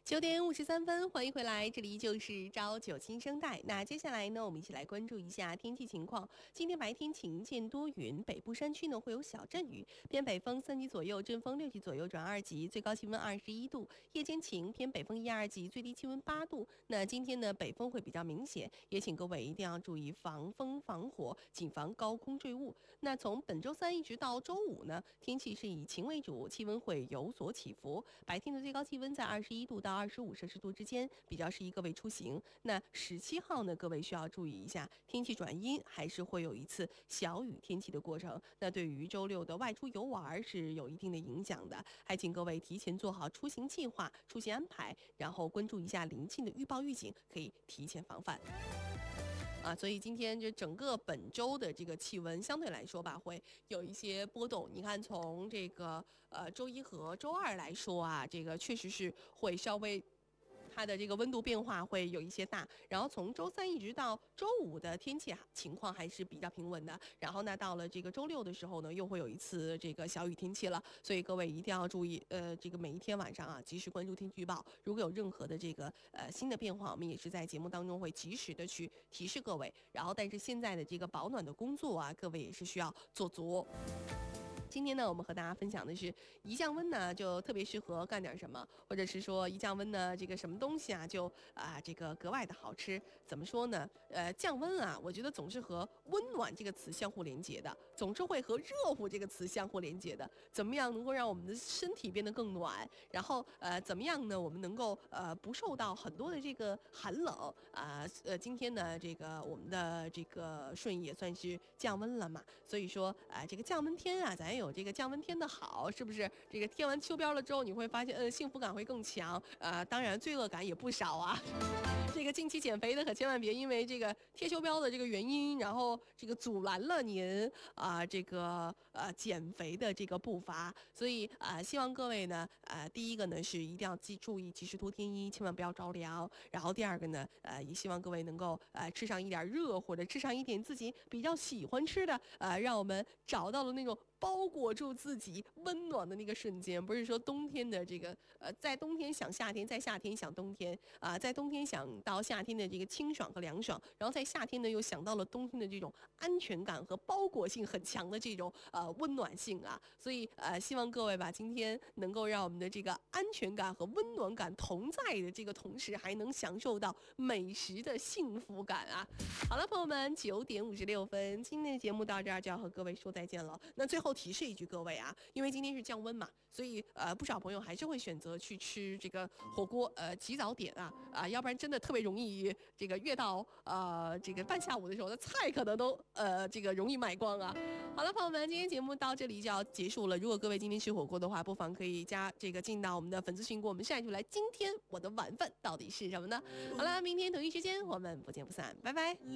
9点53分，欢迎回来，这里就是朝九新生代。那接下来呢，我们一起来关注一下天气情况。今天白天晴间多云，北部山区呢会有小阵雨，偏北风3级左右，阵风6级左右转2级，最高气温21度。夜间晴，偏北风1、2级，最低气温8度。那今天呢，北风会比较明显，也请各位一定要注意防风防火，谨防高空坠物。那从本周3一直到周5呢，天气是以晴为主，气温会有所起伏。白天的最高气温在21度到25摄氏度之间，比较适宜各位出行。那17号呢，各位需要注意一下，天气转阴，还是会有一次小雨天气的过程。那对于周6的外出游玩是有一定的影响的，还请各位提前做好出行计划、出行安排，然后关注一下临近的预报预警，可以提前防范。所以今天就整个本周的这个气温相对来说吧，会有一些波动。你看，从这个周一和周二来说啊，这个确实是会稍微。它的这个温度变化会有一些大，然后从周3一直到周5的天气情况还是比较平稳的，然后呢，到了这个周6的时候呢，又会有一次这个小雨天气了，所以各位一定要注意，这个每一天晚上啊，及时关注天气预报，如果有任何的这个新的变化，我们也是在节目当中会及时的去提示各位，然后但是现在的这个保暖的工作啊，各位也是需要做足。今天呢，我们和大家分享的是一降温呢，就特别适合干点什么，或者是说一降温呢，这个什么东西啊，就这个格外的好吃。怎么说呢？降温啊，我觉得总是和温暖这个词相互连接的，总是会和热乎这个词相互连接的。怎么样能够让我们的身体变得更暖？然后怎么样呢？我们能够不受到很多的这个寒冷今天呢，这个我们的这个顺义也算是降温了嘛，所以说这个降温天啊，咱有这个降温天的好，是不是？这个贴完秋膘了之后，你会发现，幸福感会更强当然罪恶感也不少啊。这个近期减肥的可千万别因为这个贴秋膘的这个原因，然后这个阻拦了您这个减肥的这个步伐。所以希望各位呢第一个呢是一定要注意及时脱天衣，千万不要着凉。然后第二个呢也希望各位能够吃上一点热，或者吃上一点自己比较喜欢吃的让我们找到了那种包裹住自己温暖的那个瞬间。不是说冬天的这个在冬天想夏天，在夏天想冬天在冬天想到夏天的这个清爽和凉爽，然后在夏天呢又想到了冬天的这种安全感和包裹性很强的这种温暖性啊。所以希望各位吧，今天能够让我们的这个安全感和温暖感同在的这个同时，还能享受到美食的幸福感啊。好了，朋友们，9点56分，今天的节目到这儿就要和各位说再见了。那最后提示一句，各位啊，因为今天是降温嘛，所以不少朋友还是会选择去吃这个火锅起早点要不然真的特别容易这个越到这个半下午的时候，那菜可能都这个容易卖光啊。好了，朋友们，今天节目到这里就要结束了。如果各位今天吃火锅的话，不妨可以进到我们的粉丝群，给我们晒出来今天我的晚饭到底是什么呢？好了，明天同一时间我们不见不散，拜拜。